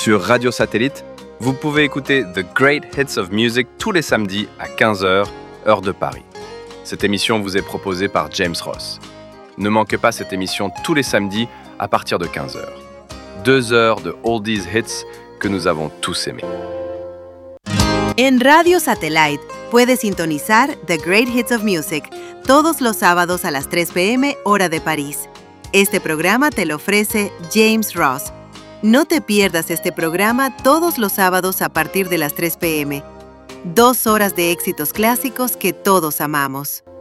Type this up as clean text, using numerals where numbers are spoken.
Sur Radio Satellite, vous pouvez écouter The Great Hits of Music tous les samedis à 15h, heure de Paris. Cette émission vous est proposée par James Ross. Ne manquez pas cette émission tous les samedis à partir de 15h. 2 heures de oldies hits que nous avons tous aimés. En Radio Satellite puedes sintonizar The Great Hits of Music todos los sábados a las 3 p.m. hora de París. Este programa te lo ofrece James Ross. No te pierdas este programa todos los sábados a partir de las 3 p.m. 2 horas de éxitos clásicos que todos amamos.